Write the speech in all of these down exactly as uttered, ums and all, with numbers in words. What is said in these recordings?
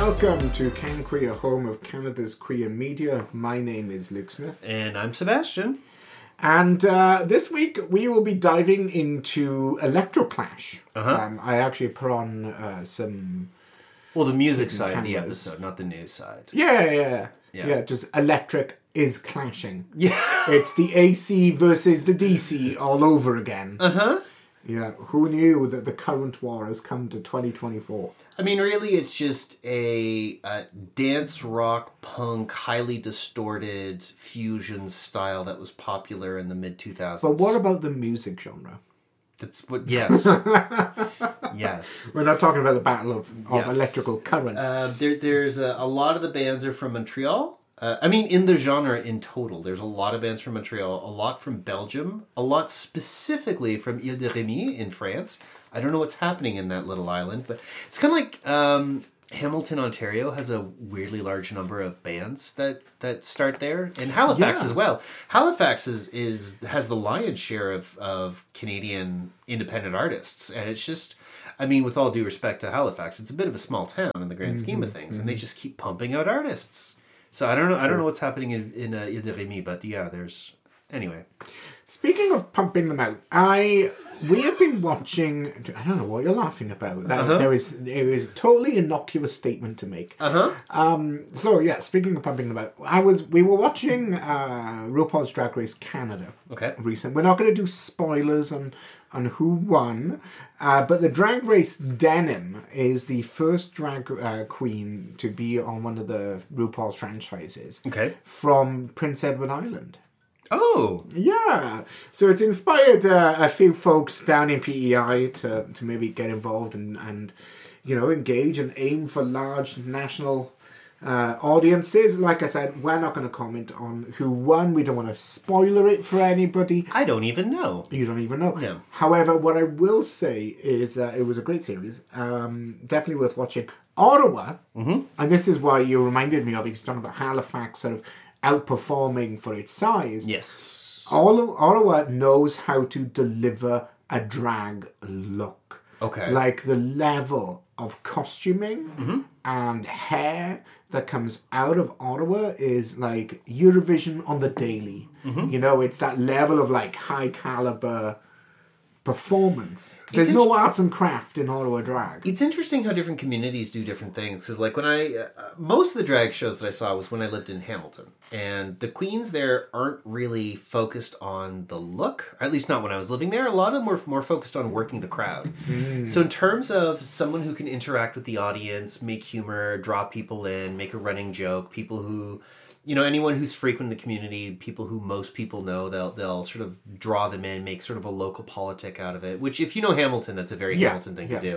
Welcome to Can Queer, home of Canada's queer media. My name is Luke Smith. And I'm Sebastian. And uh, this week we will be diving into Electroclash. Uh-huh. Um, I actually put on uh, some... Well, the music side cameras. of the episode, not the news side. Yeah, yeah, Yeah. yeah. Just electric is clashing. Yeah. It's the A C versus the D C all over again. Uh-huh. Yeah, who knew that the current war has come to twenty twenty-four? I mean, really, it's just a, a dance rock punk, highly distorted fusion style that was popular in the mid two thousands. But what about the music genre? That's what, yes. Yes. We're not talking about the battle of, of Yes. electrical currents. Uh, there, there's a, a lot of the bands are from Montreal. Uh, I mean, in the genre in total, there's a lot of bands from Montreal, a lot from Belgium, a lot specifically from Ile de Rémy in France. I don't know what's happening in that little island, but it's kind of like um, Hamilton, Ontario has a weirdly large number of bands that, that start there, and Halifax Yeah. as well. Halifax is, is has the lion's share of, of Canadian independent artists, and it's just... I mean, with all due respect to Halifax, it's a bit of a small town in the grand scheme of things, and they just keep pumping out artists. So I don't know. I don't know what's happening in in uh, Ile de Rémy, but yeah, there's anyway. Speaking of pumping them out, I we have been watching. I don't know what you're laughing about. That, Uh-huh. There is there is a totally innocuous statement to make. Uh huh. Um. So yeah, speaking of pumping them out, I was we were watching uh, RuPaul's Drag Race Canada. Okay. Recent. We're not going to do spoilers on on who won, uh, but the Drag Race Denim is the first drag uh, queen to be on one of the RuPaul's franchises. Okay. From Prince Edward Island. Oh. Yeah, so it's inspired uh, a few folks down in P E I to, to maybe get involved and, and, you know, engage and aim for large national uh, audiences. Like I said, we're not going to comment on who won. We don't want to spoiler it for anybody. I don't even know. You don't even know. No. However, what I will say is uh, it was a great series. Um, definitely worth watching. Ottawa, mm-hmm. and this is why you reminded me of, because talking about Halifax sort of outperforming for its size. Yes. All Ottawa knows how to deliver a drag look. Okay. Like the level of costuming Mm-hmm. and hair that comes out of Ottawa is like Eurovision on the daily. Mm-hmm. You know, it's that level of like high caliber performance. There's It's no int- arts and craft in Ottawa drag. It's interesting how different communities do different things. Because, like, when I... Uh, most of the drag shows that I saw was when I lived in Hamilton. And the queens there aren't really focused on the look. At least not when I was living there. A lot of them were more focused on working the crowd. Mm. So in terms of someone who can interact with the audience, make humor, draw people in, make a running joke, people who... You know, anyone who's frequent in the community, people who most people know, they'll they'll sort of draw them in, make sort of a local politic out of it. Which, if you know Hamilton, that's a very Yeah, Hamilton thing yeah. to do.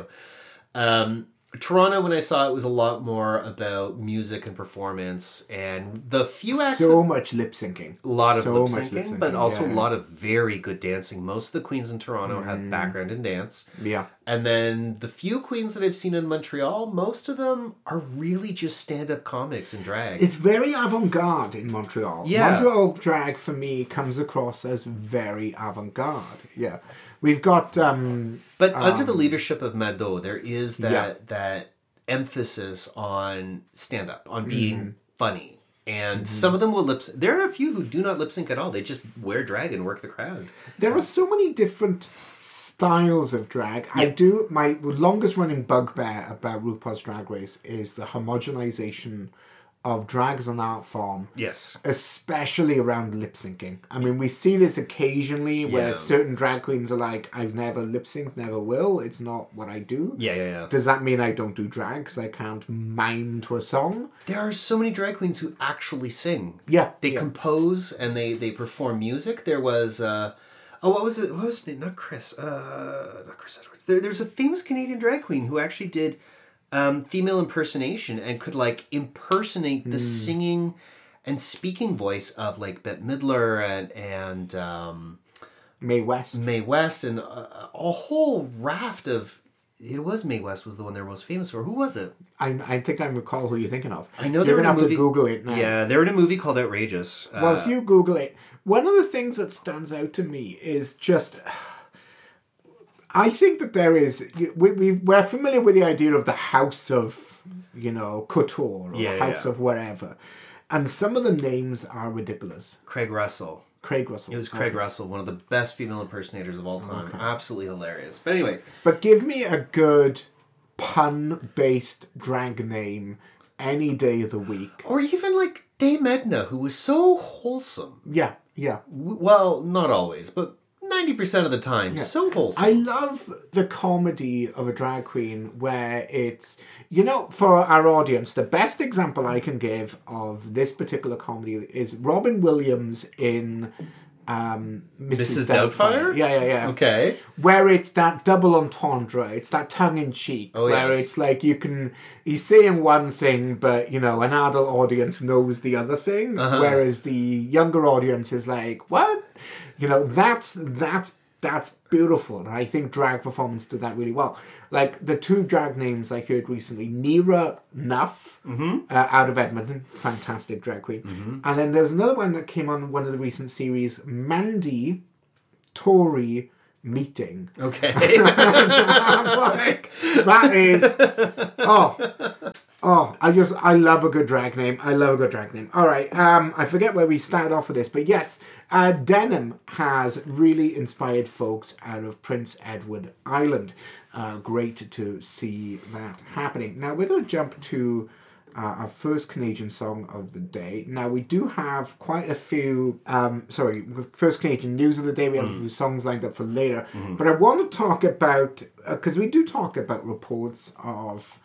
Um, Toronto, when I saw it, was a lot more about music and performance, and the few acts, So much lip syncing. a lot of so lip much syncing, but also yeah. a lot of very good dancing. Most of the queens in Toronto have background in dance. Yeah. And then the few queens that I've seen in Montreal, most of them are really just stand-up comics and drag. It's very avant-garde in Montreal. Yeah. Montreal drag, for me, comes across as very avant-garde. Yeah. We've got... Um, But under the leadership of Mado, there is that Yeah. that emphasis on stand-up, on being Mm-hmm. funny. And some of them will lip sync. There are a few who do not lip sync at all. They just wear drag and work the crowd. there are so many different styles of drag. I do... My longest-running bugbear about RuPaul's Drag Race is the homogenization of drag as an art form. Yes. Especially around lip syncing. I mean, we see this occasionally where Yeah. certain drag queens are like, I've never lip synced, never will. It's not what I do. Yeah, yeah, yeah. Does that mean I don't do drag because I can't mime to a song? There are so many drag queens who actually sing. Yeah. They yeah. compose and they, they perform music. There was... Uh, oh, what was it? What was his name? Not Chris. Uh, not Chris Edwards. There, there's a famous Canadian drag queen who actually did... Um, female impersonation and could like impersonate the singing and speaking voice of like Bette Midler and and um, Mae West. Mae West and a, a whole raft of. It was Mae West was the one they're most famous for. Who was it? I, I think I recall who you're thinking of. I know You're they were going to in a have movie, to Google it now. Yeah, they were in a movie called Outrageous. Uh, Whilst you Google it, one of the things that stands out to me is just... I think that there is... We, we, we're familiar with the idea of the House of, you know, Couture or Yeah, House yeah. of whatever. And some of the names are ridiculous. Craig Russell. Craig Russell. It was Craig okay. Russell, one of the best female impersonators of all time. Okay. Absolutely hilarious. But anyway. But give me a good pun-based drag name any day of the week. Or even like Dame Edna, who was so wholesome. Yeah, yeah. W- well, not always, but ninety percent of the time, yeah. So wholesome. I love the comedy of a drag queen where it's, you know, for our audience, the best example I can give of this particular comedy is Robin Williams in um, Missus Missus Doubtfire. Doubtfire? Yeah, yeah, yeah. Okay. Where it's that double entendre, it's that tongue-in-cheek, oh, where yes. it's like you can, he's saying one thing, but, you know, an adult audience knows the other thing, uh-huh. whereas the younger audience is like, what? You know, that's that's that's beautiful. And I think drag performance did that really well. Like, the two drag names I heard recently, Nira Nuff, mm-hmm. uh, out of Edmonton, fantastic drag queen. Mm-hmm. And then there's another one that came on one of the recent series, Mandy Tory Meeting. Okay. I'm like, that is, oh, oh, I just, I love a good drag name. I love a good drag name. All right, um, I forget where we started off with this, but yes, uh, denim has really inspired folks out of Prince Edward Island. Uh, great to see that happening. Now, we're going to jump to Uh, our first Canadian song of the day. Now, we do have quite a few, um, sorry, first Canadian news of the day. We have mm. a few songs lined up for later. Mm-hmm. But I want to talk about, because uh, we do talk about reports of,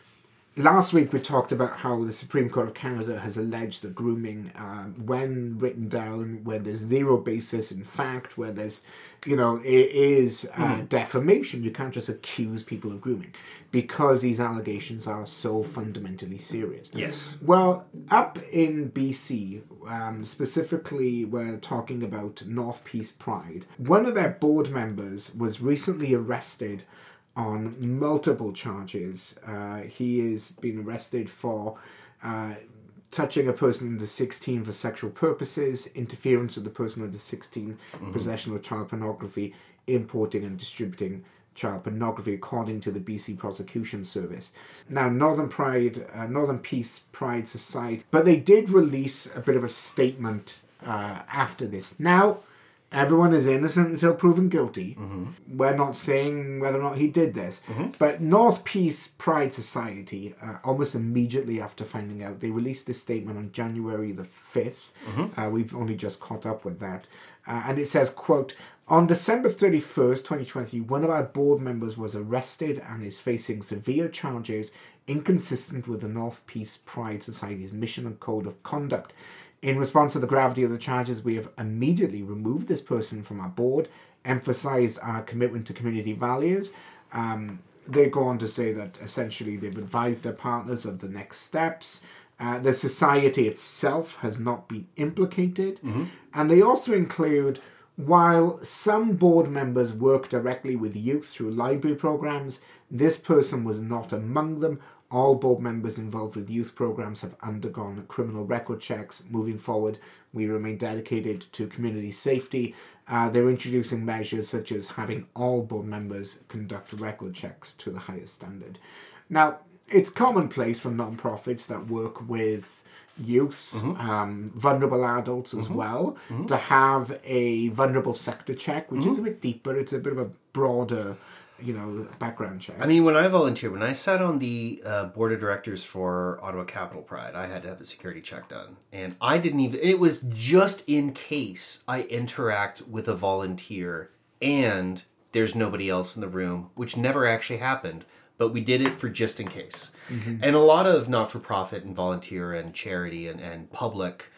last week we talked about how the Supreme Court of Canada has alleged that grooming, uh, when written down, where there's zero basis in fact, where there's, you know, it is uh, mm. defamation. You can't just accuse people of grooming because these allegations are so fundamentally serious. Yes. Well, up in B C, um, specifically we're talking about North Peace Pride, one of their board members was recently arrested on multiple charges. Uh, he is being arrested for uh, touching a person under sixteen for sexual purposes, interference with a person under sixteen, mm-hmm. possession of child pornography, importing and distributing child pornography, according to the B C Prosecution Service. Now, Northern Pride, uh, Northern Peace Pride Society, but they did release a bit of a statement uh, after this. Now, everyone is innocent until proven guilty. Mm-hmm. We're not saying whether or not he did this. Mm-hmm. But North Peace Pride Society, uh, almost immediately after finding out, they released this statement on January the fifth. Mm-hmm. Uh, we've only just caught up with that. Uh, and it says, quote, on December thirty-first, twenty twenty, one of our board members was arrested and is facing severe charges inconsistent with the North Peace Pride Society's mission and code of conduct. In response to the gravity of the charges, we have immediately removed this person from our board, emphasized our commitment to community values. Um, they go on to say that essentially they've advised their partners of the next steps. Uh, the society itself has not been implicated. Mm-hmm. And they also include, while some board members work directly with youth through library programs, this person was not among them. All board members involved with youth programs have undergone criminal record checks. Moving forward, we remain dedicated to community safety. Uh, they're introducing measures such as having all board members conduct record checks to the highest standard. Now, it's commonplace for non-profits that work with youth, mm-hmm. um, vulnerable adults as mm-hmm. well, mm-hmm. to have a vulnerable sector check, which mm-hmm. is a bit deeper. It's a bit of a broader, you know, background check. I mean, when I volunteered, when I sat on the uh, board of directors for Ottawa Capital Pride, I had to have a security check done. And I didn't even, it was just in case I interact with a volunteer and there's nobody else in the room, which never actually happened. But we did it for just in case. Mm-hmm. And a lot of not-for-profit and volunteer and charity and, and public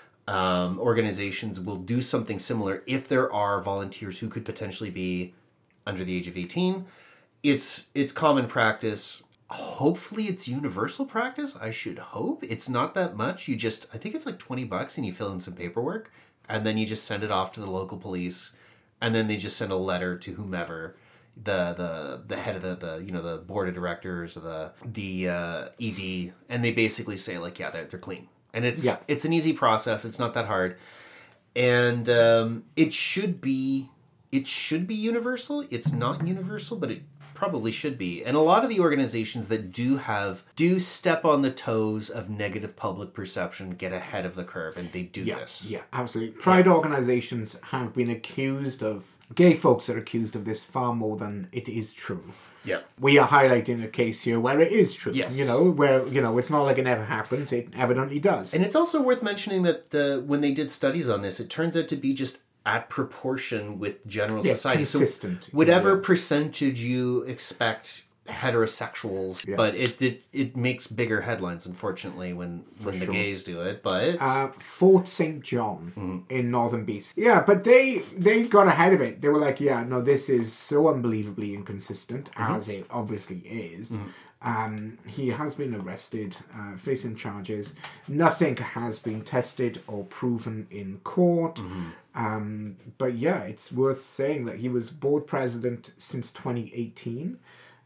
um, organizations will do something similar if there are volunteers who could potentially be under the age of eighteen. It's it's common practice. Hopefully it's universal practice. I should hope. It's not that much. You just, I think it's like twenty bucks and you fill in some paperwork and then you just send it off to the local police and then they just send a letter to whomever, the the the head of the, the you know the board of directors or the the uh, E D, and they basically say like, yeah, they're, they're clean. And it's yeah. it's an easy process. It's not that hard. And um, it should be it should be universal. It's not universal, but it probably should be. And a lot of the organizations that do have, do step on the toes of negative public perception, get ahead of the curve, and they do yeah, this. Yeah, absolutely. Pride yeah. organizations have been accused of, gay folks are accused of this far more than it is true. Yeah. We are highlighting a case here where it is true. Yes. You know, where, you know, it's not like it never happens. It evidently does. And it's also worth mentioning that uh, when they did studies on this, it turns out to be just at proportion with general yeah, society. Consistent. So whatever yeah. percentage you expect heterosexuals, yeah. but it, it it makes bigger headlines, unfortunately, when, when sure. the gays do it. But uh, Fort Saint John mm-hmm. in northern B C. Yeah, but they they got ahead of it. They were like, yeah, no, this is so unbelievably inconsistent, mm-hmm. as it obviously is. Mm-hmm. Um, he has been arrested, uh, facing charges. Nothing has been tested or proven in court. Mm-hmm. Um, but yeah, it's worth saying that he was board president since twenty eighteen.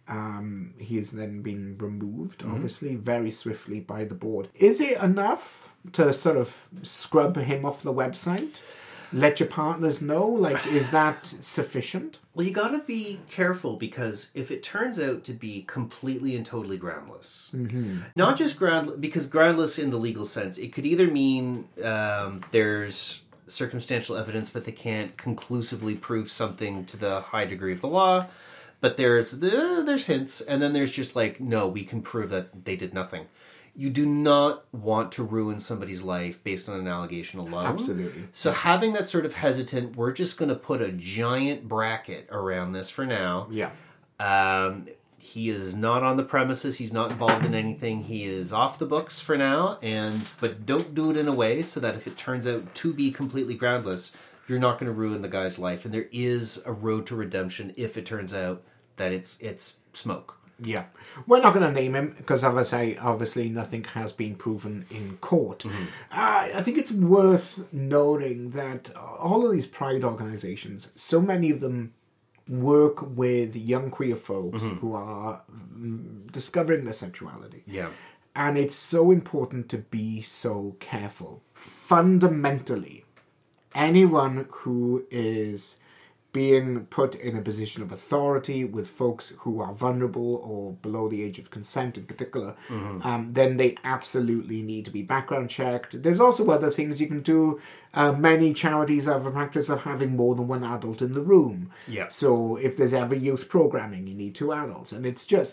Um, he has then been removed, mm-hmm. obviously, very swiftly by the board. Is it enough to sort of scrub him off the website? Let your partners know? Like, is that sufficient? Well, you gotta be careful, because if it turns out to be completely and totally groundless, mm-hmm. not just groundless, because groundless in the legal sense, it could either mean um, there's circumstantial evidence, but they can't conclusively prove something to the high degree of the law. But there's uh, there's hints, and then there's just like, no, we can prove that they did nothing. You do not want to ruin somebody's life based on an allegation alone. Absolutely. So having that sort of hesitant, we're just going to put a giant bracket around this for now. Yeah. Um, he is not on the premises. He's not involved in anything. He is off the books for now. And but don't do it in a way so that if it turns out to be completely groundless, you're not going to ruin the guy's life. And there is a road to redemption if it turns out that it's it's smoke. Yeah. We're not going to name him because, as I say, obviously nothing has been proven in court. Mm-hmm. Uh, I think it's worth noting that all of these pride organizations, so many of them work with young queer folks mm-hmm. who are mm, discovering their sexuality. Yeah. And it's so important to be so careful. Fundamentally, anyone who is being put in a position of authority with folks who are vulnerable or below the age of consent in particular, mm-hmm. um, then they absolutely need to be background checked. There's also other things you can do. Uh, many charities have a practice of having more than one adult in the room. Yeah. So if there's ever youth programming, you need two adults. And it's just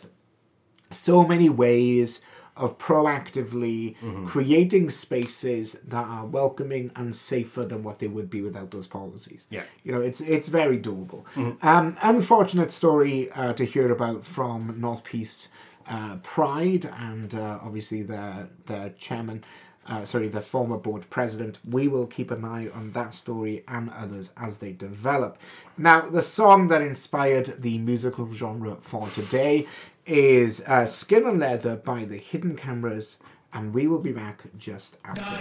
so many ways of proactively mm-hmm. creating spaces that are welcoming and safer than what they would be without those policies. Yeah. You know, it's it's very doable. Mm-hmm. Um, unfortunate story uh, to hear about from North Peace uh, Pride and uh, obviously the, the chairman, uh, sorry, the former board president. We will keep an eye on that story and others as they develop. Now, the song that inspired the musical genre for today is uh, Skin and Leather by the Hidden Cameras, and we will be back just after.